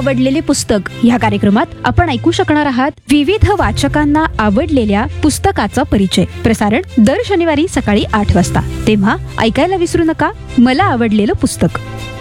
आवडलेले पुस्तक या कार्यक्रमात आपण ऐकू शकणार आहात विविध वाचकांना आवडलेल्या पुस्तकाचा परिचय. प्रसारण दर शनिवारी सकाळी 8 वाजता. तेव्हा ऐकायला विसरू नका मला आवडलेलं पुस्तक.